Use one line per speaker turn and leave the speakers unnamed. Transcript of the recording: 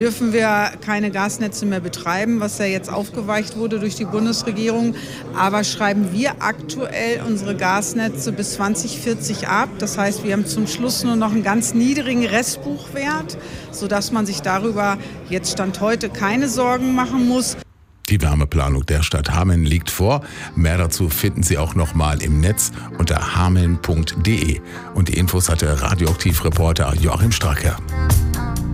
Dürfen wir keine Gasnetze mehr betreiben, was ja jetzt aufgeweicht wurde durch die Bundesregierung. Aber schreiben wir aktuell unsere Gasnetze bis 2040 ab. Das heißt, wir haben zum Schluss nur noch einen ganz niedrigen Restbuchwert, sodass man sich darüber jetzt Stand heute keine Sorgen machen muss.
Die Wärmeplanung der Stadt Hameln liegt vor. Mehr dazu finden Sie auch nochmal im Netz unter hameln.de. Und die Infos hatte Radioaktiv-Reporter Joachim Stracker.